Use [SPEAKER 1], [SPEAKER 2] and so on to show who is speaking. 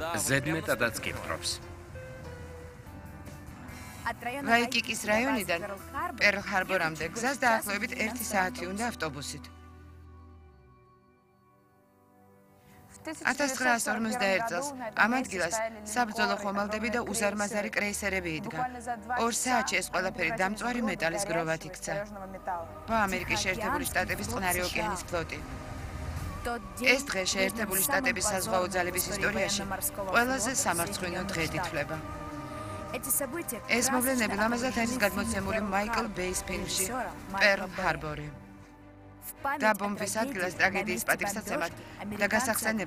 [SPEAKER 1] ზედმეტადაც კითხრობს.
[SPEAKER 2] ვაიკიკის რაიონიდან პერლ-ჰარბორამდე გზას დაახლოებით 1 საათი უნდა ავტობუსით. 1941 წელს ამ ადგილას საბრძოლო ხომალდები და უზარმაზარი კრეისერები იდგა. 2 საათში ეს ყველაფერი დამწვარი მეტალის გროვად იქცა. ამერიკის შეერთებული შტატების წყნარი ოკეანის ფლოტი. ეს დღე შეერთებული შტატების საზღვაო ძალების ისტორიაში ყველაზე სამარცხვინო დღედ ითვლება. ეს მოვლენები ლამაზად არის გადმოცემული მაიკლ ბეის ფილმში პერლ-ჰარბორი. დაბომბვის ადგილას ტრაგედიის პატივსაცემად და გასახსენებლად